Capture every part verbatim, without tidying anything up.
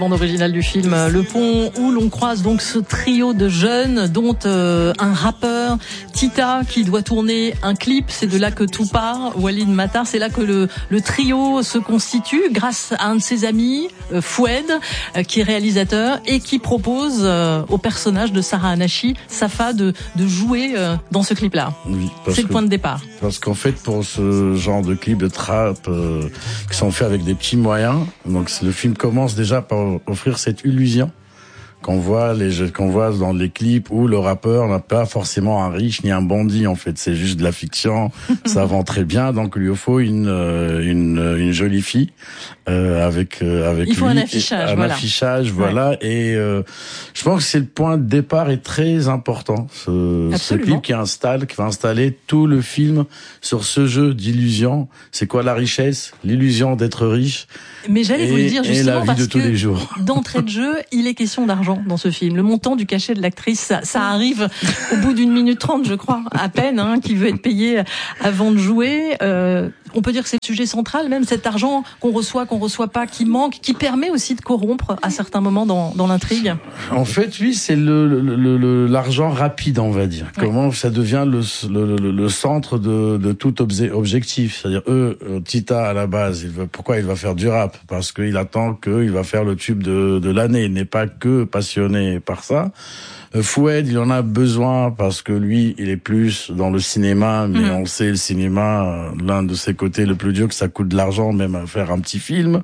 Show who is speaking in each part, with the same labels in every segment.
Speaker 1: Bande originale du film Le Pont, où l'on croise donc ce trio de jeunes, dont euh, un rappeur, Tita, qui doit tourner un clip. C'est de là que tout part. Walid Matar, c'est là que le, le trio se constitue, grâce à un de ses amis, euh, Foued, euh, qui est réalisateur et qui propose euh, au personnage de Sarah Anachi, Safa, de, de jouer euh, dans ce clip-là.
Speaker 2: Oui,
Speaker 1: c'est le
Speaker 2: que,
Speaker 1: point de départ.
Speaker 2: Parce qu'en fait, pour ce genre de clip de trap euh, qui sont faits avec des petits moyens, donc le film commence déjà par offrir cette illusion qu'on voit les qu'on voit dans les clips où le rappeur n'a pas forcément un riche ni un bandit, en fait, c'est juste de la fiction. Ça vend très bien, donc il lui faut une une une jolie fille euh, avec avec
Speaker 1: il faut
Speaker 2: lui,
Speaker 1: un affichage,
Speaker 2: un
Speaker 1: voilà.
Speaker 2: affichage, voilà. Ouais. Et euh, je pense que c'est le point de départ est très important. Ce, ce clip qui installe, qui va installer tout le film sur ce jeu d'illusion. C'est quoi la richesse? L'illusion d'être riche.
Speaker 1: Mais j'allais
Speaker 2: et,
Speaker 1: vous le dire justement
Speaker 2: et la vie
Speaker 1: parce
Speaker 2: de tous
Speaker 1: que
Speaker 2: les jours.
Speaker 1: d'entrée de jeu, il est question d'argent dans ce film. Le montant du cachet de l'actrice, ça, ça arrive au bout d'une minute trente, je crois, à peine, hein, qui veut être payé avant de jouer. Euh, on peut dire que c'est le sujet central, même cet argent qu'on reçoit, qu'on reçoit pas, qui manque, qui permet aussi de corrompre à certains moments dans, dans l'intrigue.
Speaker 2: En fait, oui, c'est le, le, le, l'argent rapide, on va dire. Ouais. Comment ça devient le, le, le centre de, de tout obje, objectif. C'est-à-dire, eux, Tita, à la base, il veut, pourquoi il va faire du rap? Parce qu'il attend qu'il va faire le tube de, de l'année. Il n'est pas que passionné par ça. Foued, il en a besoin parce que lui, il est plus dans le cinéma, mais mmh. on sait le cinéma, l'un de ses côtés le plus dur, que ça coûte de l'argent même à faire un petit film.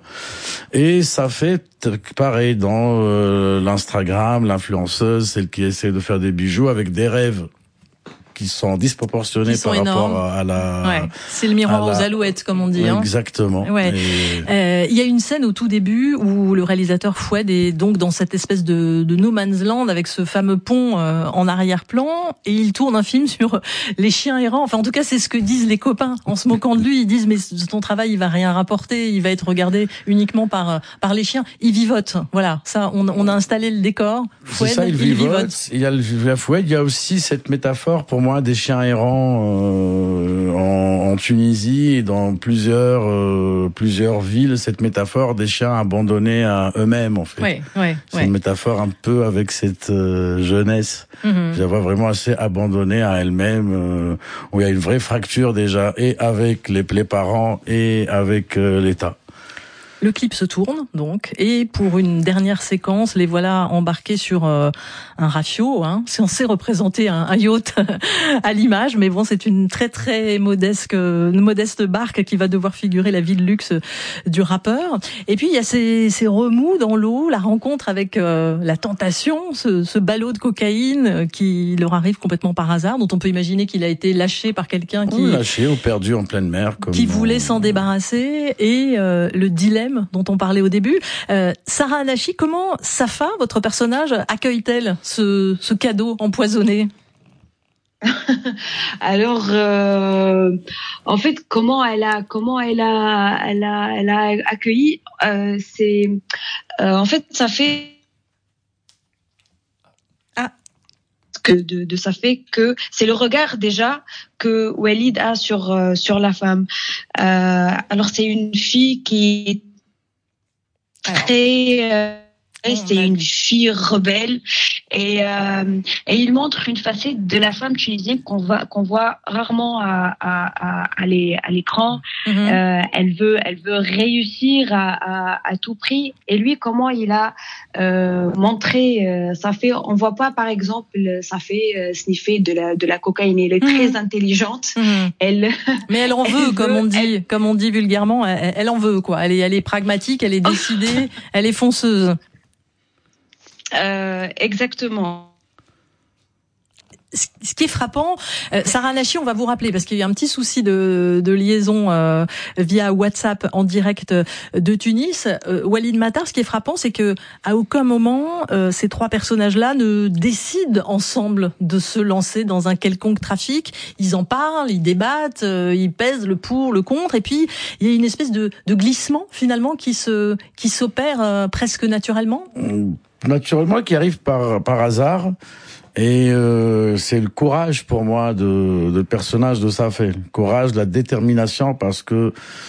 Speaker 2: Et ça fait pareil dans euh, l'Instagram, l'influenceuse, celle qui essaie de faire des bijoux avec des rêves qui sont disproportionnés qui sont par énormes. Rapport à la...
Speaker 1: Ouais, c'est le miroir la... aux alouettes, comme on dit.
Speaker 2: Exactement.
Speaker 1: Hein. Ouais. Et... Euh, il y a une scène au tout début où le réalisateur Foued est donc dans cette espèce de, de no man's land avec ce fameux pont euh, en arrière-plan, et il tourne un film sur les chiens errants. Enfin, en tout cas, c'est ce que disent les copains en se moquant de lui. Ils disent, mais ton travail, il va rien rapporter, il va être regardé uniquement par par les chiens. Il vivote. Voilà, ça, on, on a installé le décor. Foued,
Speaker 2: c'est ça, il, il vivote. vivote. Il y a le Foued, il y a aussi cette métaphore pour moi des chiens errants euh, en, en Tunisie et dans plusieurs euh, plusieurs villes, cette métaphore des chiens abandonnés à eux-mêmes, en fait.
Speaker 1: Ouais, ouais,
Speaker 2: c'est
Speaker 1: ouais.
Speaker 2: une métaphore un peu avec cette euh, jeunesse. Mm-hmm. Je la vois vraiment assez abandonnée à elle-même, euh, où il y a une vraie fracture déjà, et avec les, les parents et avec euh, l'État.
Speaker 1: Le clip se tourne donc, et pour une dernière séquence, les voilà embarqués sur euh, un rafio, hein, censé représenter un, un yacht à l'image, mais bon, c'est une très très modeste, une modeste barque qui va devoir figurer la vie de luxe du rappeur. Et puis il y a ces, ces remous dans l'eau, la rencontre avec euh, la tentation, ce, ce ballot de cocaïne qui leur arrive complètement par hasard, dont on peut imaginer qu'il a été lâché par quelqu'un qui...
Speaker 2: Lâché ou perdu en pleine mer. Comme
Speaker 1: qui voulait s'en débarrasser, et euh, le dilemme dont on parlait au début. Euh, Sarah Anachi, comment Safa, votre personnage, accueille-t-elle ce, ce cadeau empoisonné?
Speaker 3: Alors, euh, en fait, comment elle a, comment elle a, elle a, elle a accueilli, euh, c'est, euh, en fait, ça fait
Speaker 1: ah.
Speaker 3: que de, de ça fait que c'est le regard déjà que Walid a sur euh, sur la femme. Euh, alors, c'est une fille qui est très euh, c'est une fille rebelle, et, euh, et il montre une facette de la femme tunisienne qu'on voit qu'on voit rarement à à à, à l'écran. Mm-hmm. Euh, elle veut elle veut réussir à, à à tout prix, et lui, comment il a euh, montré euh, ça fait on voit pas par exemple ça fait euh, sniffer de la de la cocaïne. Elle est mm-hmm. très intelligente. Mm-hmm. Elle
Speaker 1: mais elle en elle veut, veut comme on dit elle... comme on dit vulgairement, elle, elle en veut quoi. Elle est elle est pragmatique, elle est décidée, elle est fonceuse.
Speaker 3: Euh, exactement.
Speaker 1: Ce qui est frappant, euh, Sarah Anachi, on va vous rappeler, parce qu'il y a eu un petit souci de, de liaison euh, via WhatsApp en direct de Tunis. Euh, Walid Matar, ce qui est frappant, c'est que à aucun moment euh, ces trois personnages-là ne décident ensemble de se lancer dans un quelconque trafic. Ils en parlent, ils débattent, euh, ils pèsent le pour, le contre, et puis il y a une espèce de, de glissement finalement qui se qui s'opère euh, presque naturellement.
Speaker 2: Naturellement, qui arrive par par hasard. Et euh, c'est le courage pour moi de, de personnage de Safa, le courage, la détermination, parce que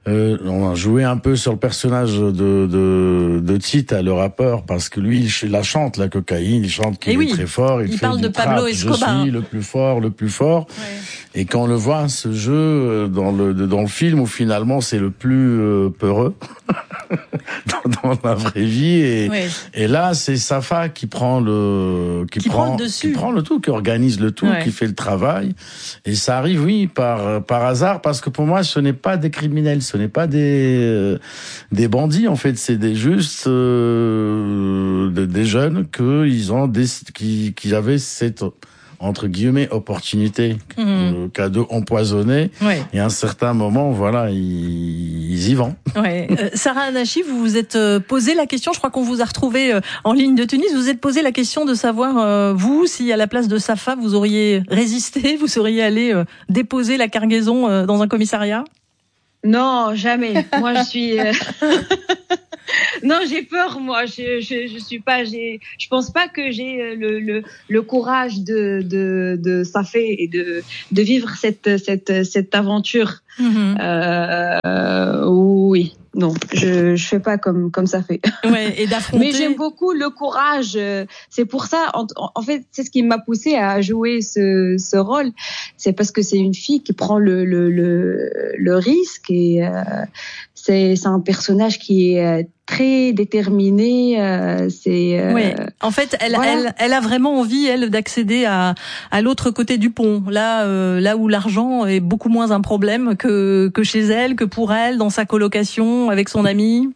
Speaker 2: Euh, on a joué un peu sur le personnage de de, de Tita, le rappeur, parce que lui, il la chante la cocaïne, il chante qu'il est
Speaker 1: oui,
Speaker 2: très fort. Il,
Speaker 1: il
Speaker 2: fait
Speaker 1: parle
Speaker 2: du
Speaker 1: de Pablo
Speaker 2: trap,
Speaker 1: Escobar.
Speaker 2: Je suis le plus fort, le plus fort. Ouais. Et quand on le voit, ce jeu dans le dans le film où finalement c'est le plus euh, peureux dans, dans la vraie vie, et ouais. et là c'est Safa qui prend le qui,
Speaker 1: qui
Speaker 2: prend,
Speaker 1: prend le dessus.
Speaker 2: qui prend le tout, qui organise le tout, ouais. qui fait le travail. Et ça arrive, oui, par par hasard, parce que pour moi, ce n'est pas des criminels, ce n'est pas des euh, des bandits. En fait, c'est des juste euh, des, des jeunes que ils ont des, qui qui avaient cette entre guillemets opportunité, mmh. le cadeau empoisonné. Ouais. Et à un certain moment, voilà, ils, ils y vont.
Speaker 1: Ouais. Euh, Sarah Anachi, vous vous êtes euh, posé la question, je crois qu'on vous a retrouvé euh, en ligne de Tunis, vous vous êtes posé la question de savoir, euh, vous, si à la place de Safa, vous auriez résisté, vous seriez allé euh, déposer la cargaison euh, dans un commissariat ?
Speaker 3: Non, jamais. Moi, je suis... Euh... Non, j'ai peur, moi. Je, je, je suis pas, j'ai, je pense pas que j'ai le, le, le courage de, de, de Safé et de, de vivre cette, cette, cette aventure. Mm-hmm. Euh, oui. Non, je je fais pas comme comme ça fait.
Speaker 1: Ouais, et d'affronter.
Speaker 3: Mais j'aime beaucoup le courage. C'est pour ça, en, en fait, c'est ce qui m'a poussée à jouer ce ce rôle. C'est parce que c'est une fille qui prend le le le, le risque, et euh, c'est c'est un personnage qui est très déterminé. Euh, c'est. Euh,
Speaker 1: oui. En fait, elle voilà. elle elle a vraiment envie, elle, d'accéder à à l'autre côté du pont. Là euh, là où l'argent est beaucoup moins un problème que que chez elle, que pour elle, dans sa colocation avec son ami.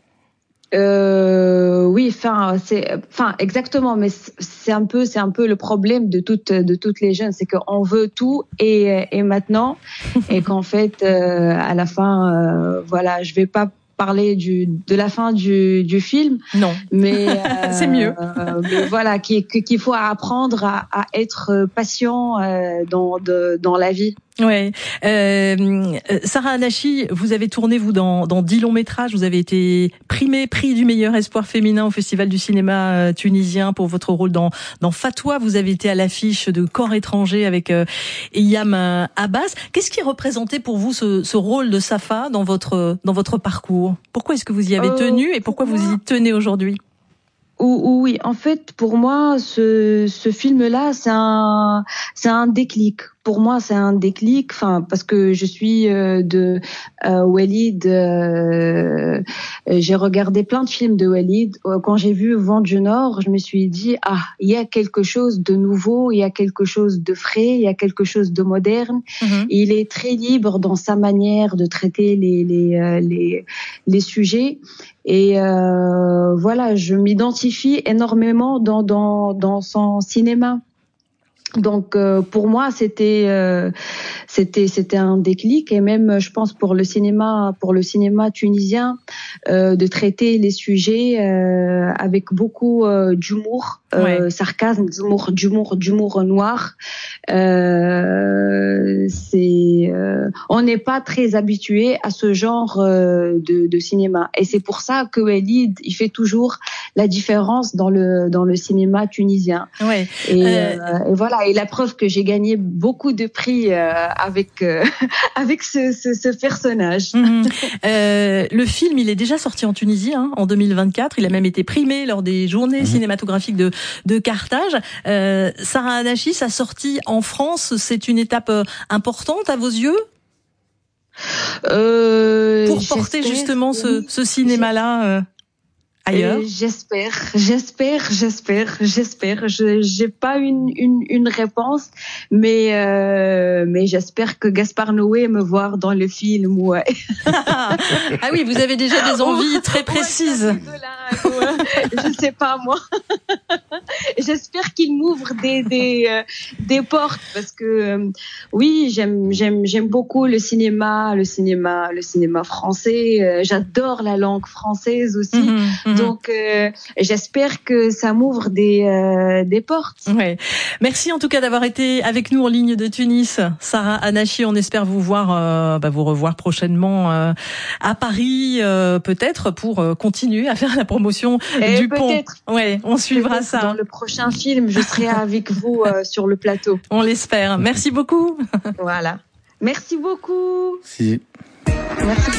Speaker 3: Euh, oui, enfin, c'est, enfin, exactement, mais c'est un peu, c'est un peu le problème de toutes, de toutes les jeunes, c'est qu'on veut tout et et maintenant, et qu'en fait, euh, à la fin, euh, voilà, je vais pas parler du de la fin du du film.
Speaker 1: Non,
Speaker 3: mais euh,
Speaker 1: c'est mieux.
Speaker 3: Euh, mais voilà, qu'il qu'il faut apprendre à, à être patient euh, dans de, dans la vie.
Speaker 1: Ouais. Euh, Sarah Anachi, vous avez tourné vous dans dans dix longs métrages. Vous avez été primée prix du meilleur espoir féminin au Festival du cinéma tunisien pour votre rôle dans dans Fatwa. Vous avez été à l'affiche de Corps étranger avec euh, Eyam Abbas. Qu'est-ce qui représentait pour vous ce, ce rôle de Safa dans votre dans votre parcours ? Pourquoi est-ce que vous y avez tenu et pourquoi vous y tenez aujourd'hui ?
Speaker 3: Oui, en fait, pour moi, ce, ce film-là, c'est un, c'est un déclic. Pour moi, c'est un déclic, enfin, parce que je suis euh, de euh, Walid. Euh, j'ai regardé plein de films de Walid. Quand j'ai vu Vent du Nord, je me suis dit, ah, il y a quelque chose de nouveau, il y a quelque chose de frais, il y a quelque chose de moderne. Mm-hmm. Il est très libre dans sa manière de traiter les les euh, les, les sujets. Et euh, voilà, je m'identifie énormément dans dans dans son cinéma. Donc euh, pour moi c'était euh, c'était c'était un déclic, et même je pense pour le cinéma pour le cinéma tunisien euh, de traiter les sujets euh, avec beaucoup euh, d'humour, euh, ouais. sarcasme, d'humour d'humour d'humour noir. Euh, c'est euh, on n'est pas très habitué à ce genre euh, de, de cinéma, et c'est pour ça que Walid il fait toujours la différence dans le dans le cinéma tunisien.
Speaker 1: Ouais.
Speaker 3: Et, euh... euh, et voilà. Et la preuve que j'ai gagné beaucoup de prix euh, avec euh, avec ce, ce, ce personnage.
Speaker 1: Mmh. Euh, le film, il est déjà sorti en Tunisie hein, en deux mille vingt-quatre. Il a même été primé lors des journées mmh. cinématographiques de de Carthage. Euh, Sarah Anachi, sa sortie en France, c'est une étape importante à vos yeux
Speaker 3: euh,
Speaker 1: pour porter justement ce, ce cinéma-là. Euh... Ailleurs.
Speaker 3: Et j'espère, j'espère, j'espère, j'espère. Je j'ai pas une une une réponse, mais euh, mais j'espère que Gaspard Noé me voir dans le film. Ouais.
Speaker 1: Ah oui, vous avez déjà des envies très précises.
Speaker 3: Ouais, ouais. Je sais pas moi. J'espère qu'il m'ouvre des des euh, des portes, parce que euh, oui, j'aime j'aime j'aime beaucoup le cinéma, le cinéma, le cinéma français. Euh, j'adore la langue française aussi. Mmh, mmh. Donc, euh, j'espère que ça m'ouvre des euh, des portes.
Speaker 1: Ouais. Merci en tout cas d'avoir été avec nous en ligne de Tunis, Sarah Anachi. On espère vous voir, euh, bah, vous revoir prochainement euh, à Paris, euh, peut-être pour euh, continuer à faire la promotion
Speaker 3: Et
Speaker 1: du
Speaker 3: peut-être.
Speaker 1: pont. Ouais, on suivra
Speaker 3: peut-être
Speaker 1: ça.
Speaker 3: Dans le prochain film, je serai avec vous euh, sur le plateau.
Speaker 1: On l'espère. Merci beaucoup.
Speaker 3: Voilà. Merci beaucoup.
Speaker 2: Si.
Speaker 3: Merci.